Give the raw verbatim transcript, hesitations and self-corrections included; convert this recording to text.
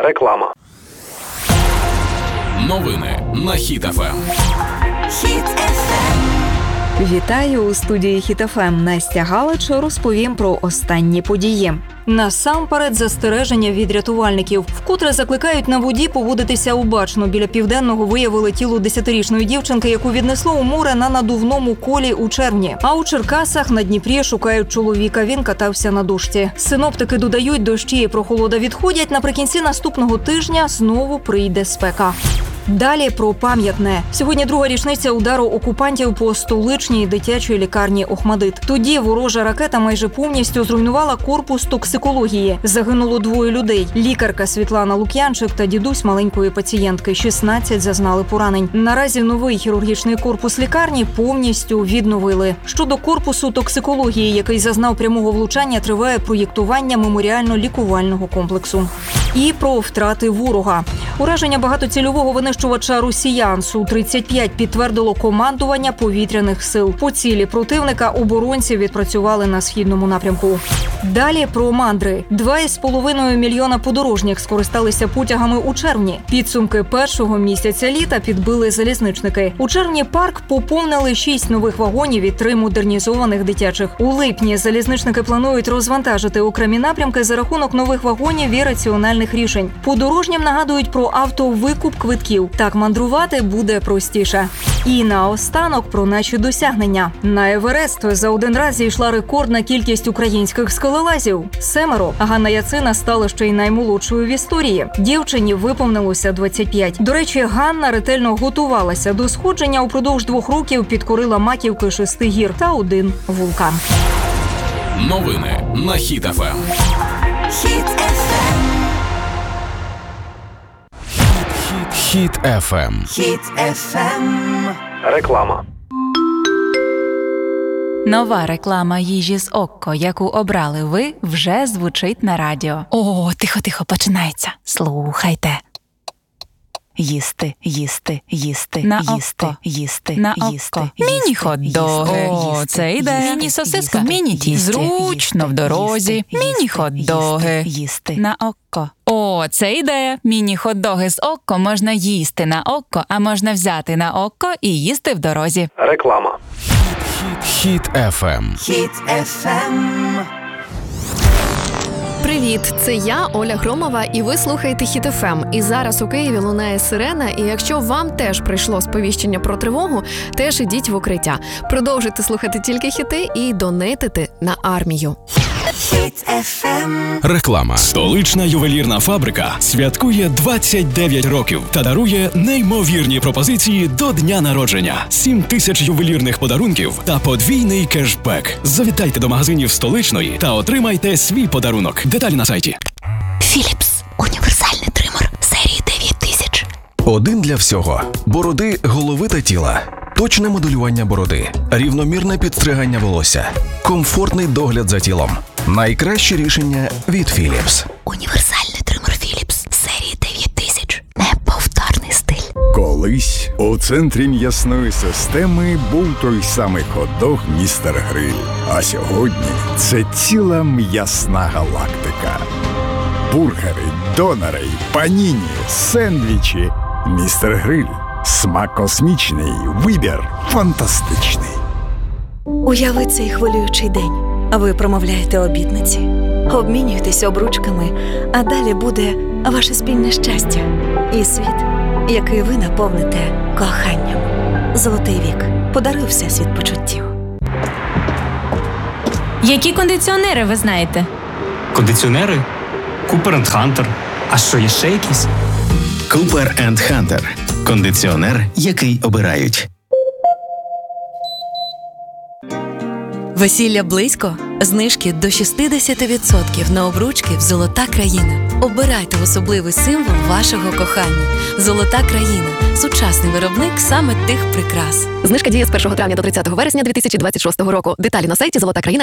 Реклама. Новини на Хіт еф ем. Хіт еф ем. Вітаю у студії Хіт еф ем. Настя Галич розповім про останні події. Насамперед застереження від рятувальників. Вкотре закликають на воді поводитися обачно. Біля Південного виявили тіло десятирічної дівчинки, яку віднесло у море на надувному колі у червні. А у Черкасах на Дніпрі шукають чоловіка. Він катався на дошці. Синоптики додають, дощі і прохолода відходять. Наприкінці наступного тижня знову прийде спека. Далі про пам'ятне. Сьогодні друга річниця удару окупантів по столичній дитячій лікарні «Охмадит». Тоді ворожа ракета майже повністю зруйнувала корпус токсикології. Загинуло двоє людей. Лікарка Світлана Лук'янчик та дідусь маленької пацієнтки. шістнадцять зазнали поранень. Наразі новий хірургічний корпус лікарні повністю відновили. Щодо корпусу токсикології, який зазнав прямого влучання, триває проєктування меморіально-лікувального комплексу. І про втрати ворога. Ураження багатоцільового винищувача «Росіян» Су тридцять п'ять підтвердило командування повітряних сил. По цілі противника оборонці відпрацювали на східному напрямку. Далі про мандри. Два із половиною мільйона подорожніх скористалися потягами у червні. Підсумки першого місяця літа підбили залізничники. У червні парк поповнили шість нових вагонів і три модернізованих дитячих. У липні залізничники планують розвантажити окремі напрямки за рахунок нових вагонів і раціональних рішень. Подорожнім нагадують про автовикуп квитків. Так мандрувати буде простіше. І наостанок про наші досягнення. На Еверест за один раз зійшла рекордна кількість українських скелелазів – семеро. Ганна Яцина стала ще й наймолодшою в історії. Дівчині виповнилося двадцять п'ять. До речі, Ганна ретельно готувалася до сходження. Упродовж двох років підкорила маківки шести гір та один вулкан. Новини на Хіт еф ем. Хіт еф ем. Хіт еф ем. Хіт еф ем. Реклама. Нова реклама їжі з Окко, яку обрали ви, вже звучить на радіо. О, тихо-тихо, починається. Слухайте. Їсти, їсти, їсти, на їсти, око. їсти, на їсти, око. їсти, Міні-хот-доги. їсти, О, це ідея. їсти, Міні-сосиска. їсти, Міні-тісті. їсти, Зручно в дорозі. їсти, Міні-хот-доги. їсти, їсти. На око. О, це ідея. Міні-хот-доги з Окко можна їсти на око, а можна взяти на око і їсти в дорозі. Реклама. Хіт еф ем. Хіт еф ем. Привіт, це я, Оля Громова, і ви слухаєте Хіт еф ем. І зараз у Києві лунає сирена, і якщо вам теж прийшло сповіщення про тривогу, теж ідіть в укриття. Продовжуйте слухати тільки хіти і донейтити на армію. Хіт еф ем. Реклама. Столична ювелірна фабрика святкує двадцять дев'ять років та дарує неймовірні пропозиції до дня народження. сім тисяч ювелірних подарунків та подвійний кешбек. Завітайте до магазинів Столичної та отримайте свій подарунок. Деталі на сайті. Філіпс. Універсальний тример серії дев'ять тисяч. Один для всього. Бороди, голови та тіла. Точне моделювання бороди. Рівномірне підстригання волосся. Комфортний догляд за тілом. Найкраще рішення від Philips. Універсальний тример Філіпс серії дев'ять тисяч. Неповторний стиль. Колись у центрі м'ясної системи був той самий хот-дог «Містер Гриль». А сьогодні це ціла м'ясна галактика. Бургери, донери, паніні, сендвічі. «Містер Гриль». Смак космічний, вибір фантастичний. Уяви цей хвилюючий день. Ви промовляєте обітниці, обмінюєтесь обручками, а далі буде ваше спільне щастя і світ, який ви наповните коханням. Золотий вік. Подаруй всесвіт почуттів. Які кондиціонери ви знаєте? Кондиціонери? Купер енд Хантер. А що, є ще якісь? Купер енд Хантер. Кондиціонер, який обирають. Весілля близько? Знижки до шістдесят відсотків на обручки в «Золота країна». Обирайте особливий символ вашого кохання. «Золота країна» – сучасний виробник саме тих прикрас. Знижка діє з першого травня до тридцятого вересня дві тисячі двадцять шостого року. Деталі на сайті золота країна.